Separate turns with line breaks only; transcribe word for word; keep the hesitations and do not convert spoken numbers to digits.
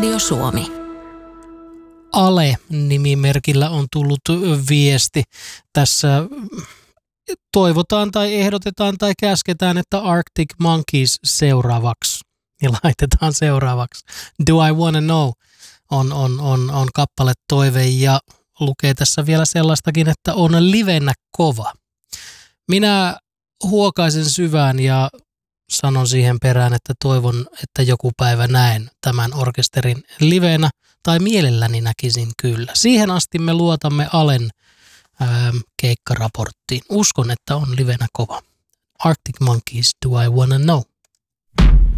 Radio Suomi.
Ale-nimimerkillä on tullut viesti. Tässä toivotaan tai ehdotetaan tai käsketään, että Arctic Monkeys seuraavaksi. Ja laitetaan seuraavaksi. Do I Wanna Know on, on, on, on kappale toive ja lukee tässä vielä sellaistakin, että on livenä kova. Minä huokaisen syvään ja sanon siihen perään, että toivon, että joku päivä näen tämän orkesterin livenä, tai mielelläni näkisin kyllä. Siihen asti me luotamme Alen ää, keikkaraporttiin. Uskon, että on livenä kova. Arctic Monkeys, Do I Wanna Know?